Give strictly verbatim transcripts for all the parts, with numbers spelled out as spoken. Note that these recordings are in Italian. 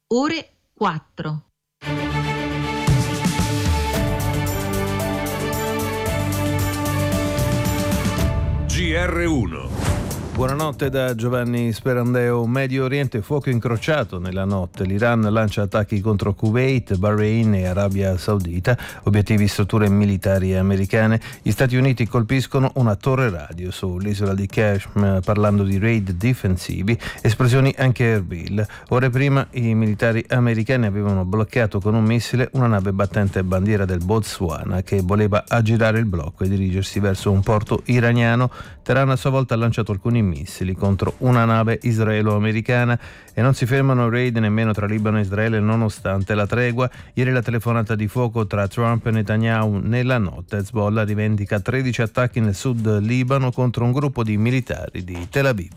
ore quattro. G R uno. Buonanotte da Giovanni Sperandeo. Medio Oriente, fuoco incrociato nella notte. L'Iran lancia attacchi contro Kuwait, Bahrain e Arabia Saudita, obiettivi strutture militari americane. Gli Stati Uniti colpiscono una torre radio sull'isola di Kashmir, parlando di raid difensivi, esplosioni anche a Erbil. Ore prima i militari americani avevano bloccato con un missile una nave battente bandiera del Botswana che voleva aggirare il blocco e dirigersi verso un porto iraniano. Teheran a sua volta ha lanciato alcuni missili contro una nave israelo-americana e non si fermano raid nemmeno tra Libano e Israele nonostante la tregua. Ieri la telefonata di fuoco tra Trump e Netanyahu nella notte. Hezbollah rivendica tredici attacchi nel sud Libano contro un gruppo di militari di Tel Aviv.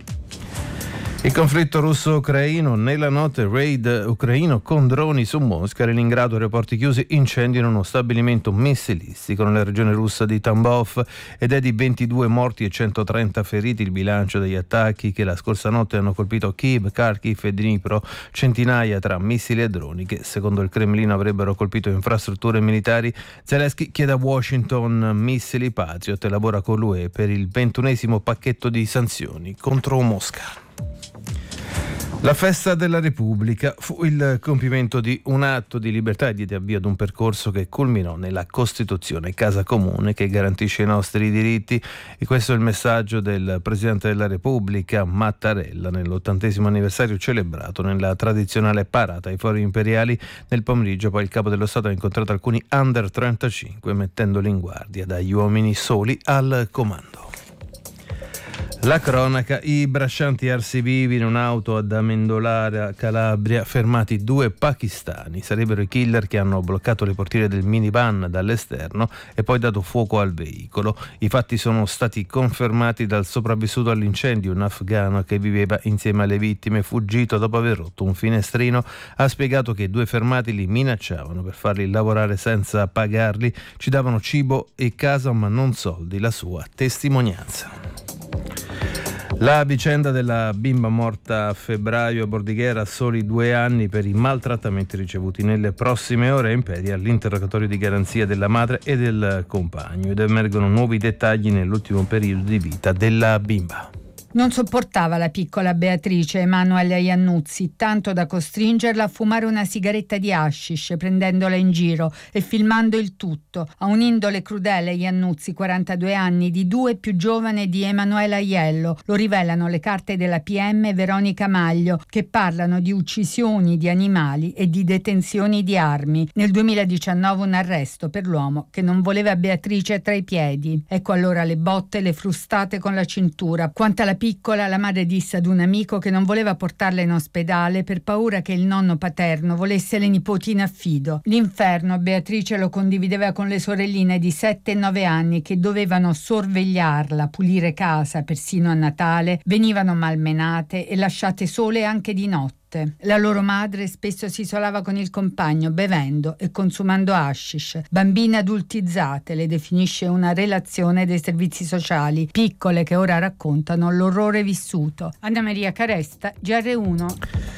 Il conflitto russo-ucraino, nella notte raid ucraino con droni su Mosca, Leningrado, aeroporti chiusi, incendio in uno stabilimento missilistico nella regione russa di Tambov ed è di ventidue morti e centotrenta feriti il bilancio degli attacchi che la scorsa notte hanno colpito Kiev, Kharkiv e Dnipro, centinaia tra missili e droni che secondo il Cremlino avrebbero colpito infrastrutture militari. Zelensky chiede a Washington missili Patriot e lavora con l'U E per il ventunesimo pacchetto di sanzioni contro Mosca. La festa della Repubblica fu il compimento di un atto di libertà e di avvio ad un percorso che culminò nella Costituzione, casa comune che garantisce i nostri diritti, e questo è il messaggio del Presidente della Repubblica Mattarella nell'ottantesimo anniversario celebrato nella tradizionale parata ai Fori Imperiali. Nel pomeriggio poi il Capo dello Stato ha incontrato alcuni under trentacinque mettendoli in guardia dagli uomini soli al comando. La cronaca, i braccianti arsi vivi in un'auto ad Amendolara, Calabria, fermati due pakistani. Sarebbero i killer che hanno bloccato le portiere del minivan dall'esterno e poi dato fuoco al veicolo. I fatti sono stati confermati dal sopravvissuto all'incendio, un afghano che viveva insieme alle vittime, fuggito dopo aver rotto un finestrino. Ha spiegato che i due fermati li minacciavano per farli lavorare senza pagarli, ci davano cibo e casa ma non soldi, la sua testimonianza. La vicenda della bimba morta a febbraio a Bordighera a soli due anni per i maltrattamenti ricevuti. Nelle prossime ore impedia l'interrogatorio di garanzia della madre e del compagno ed emergono nuovi dettagli nell'ultimo periodo di vita della bimba. Non sopportava la piccola Beatrice Emanuele Iannuzzi, tanto da costringerla a fumare una sigaretta di hashish, prendendola in giro e filmando il tutto. Ha un'indole crudele Iannuzzi, quarantadue anni, di due più giovane di Emanuela Aiello. Lo rivelano le carte della P M Veronica Maglio, che parlano di uccisioni di animali e di detenzioni di armi. Nel duemiladiciannove un arresto per l'uomo che non voleva Beatrice tra i piedi. Ecco allora le botte, le frustate con la cintura. Quanto alla piccola, la madre disse ad un amico che non voleva portarla in ospedale per paura che il nonno paterno volesse le nipoti in affido. L'inferno Beatrice lo condivideva con le sorelline di sette e nove anni che dovevano sorvegliarla, pulire casa persino a Natale, venivano malmenate e lasciate sole anche di notte. La loro madre spesso si isolava con il compagno bevendo e consumando hashish. Bambine adultizzate, le definisce una relazione dei servizi sociali, piccole che ora raccontano l'orrore vissuto. Anna Maria Caresta, G R uno.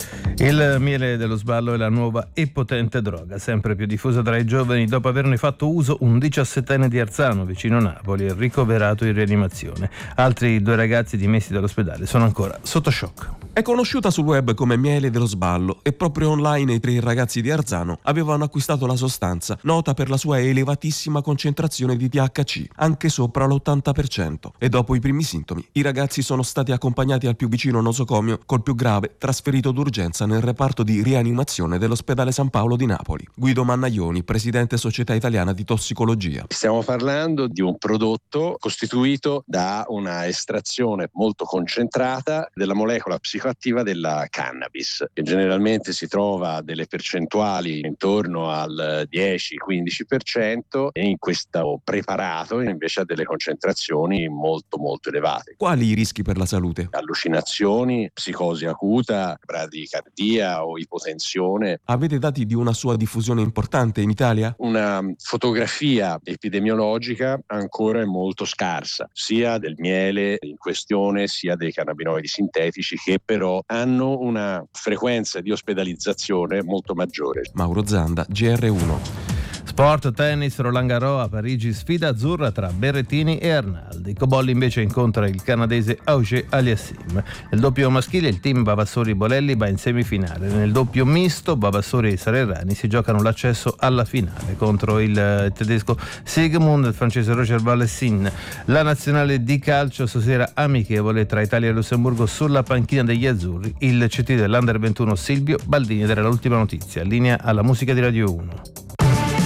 Il miele dello sballo è la nuova e potente droga, sempre più diffusa tra i giovani. Dopo averne fatto uso, un diciassettenne di Arzano, vicino Napoli, è ricoverato in rianimazione. Altri due ragazzi dimessi dall'ospedale sono ancora sotto shock. È conosciuta sul web come miele dello sballo e proprio online i tre ragazzi di Arzano avevano acquistato la sostanza, nota per la sua elevatissima concentrazione di T H C, anche sopra l'ottanta per cento. E dopo i primi sintomi, i ragazzi sono stati accompagnati al più vicino nosocomio, col più grave trasferito d'urgenza nel reparto di rianimazione dell'ospedale San Paolo di Napoli. Guido Mannaioni, presidente Società Italiana di Tossicologia. Stiamo parlando di un prodotto costituito da una estrazione molto concentrata della molecola psicoattiva della cannabis, che generalmente si trova delle percentuali intorno al dieci quindici per cento e in questo preparato invece ha delle concentrazioni molto molto elevate. Quali i rischi per la salute? Allucinazioni, psicosi acuta, bradicardia tachicardia o ipotensione. Avete dati di una sua diffusione importante in Italia? Una fotografia epidemiologica ancora è molto scarsa, sia del miele in questione sia dei cannabinoidi sintetici, che però hanno una frequenza di ospedalizzazione molto maggiore. Mauro Zanda, G R uno. Sport, tennis, Roland Garros a Parigi, sfida azzurra tra Berrettini e Arnaldi. Cobolli invece incontra il canadese Auger Aliassime. Nel doppio maschile il team Vavassori-Bolelli va in semifinale. Nel doppio misto Vavassori e Sarerrani si giocano l'accesso alla finale contro il tedesco Sigmund e il francese Roger Valessin. La nazionale di calcio stasera amichevole tra Italia e Lussemburgo sulla panchina degli azzurri. Il C T dell'Under ventuno Silvio Baldini ed era l'ultima notizia. Linea alla musica di Radio uno.